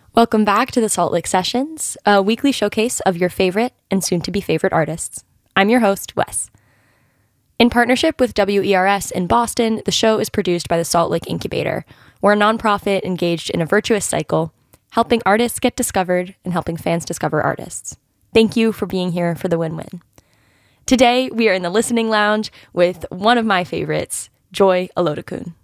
Welcome back to the Salt Lick Sessions, a weekly showcase of your favorite and soon-to-be favorite artists. I'm your host, Wes. In partnership with WERS in Boston, the show is produced by the Salt Lick Incubator. We're a nonprofit engaged in a virtuous cycle, helping artists get discovered and helping fans discover artists. Thank you for being here for the win-win. Today, we are in the listening lounge with one of my favorites, Joy Olodokun.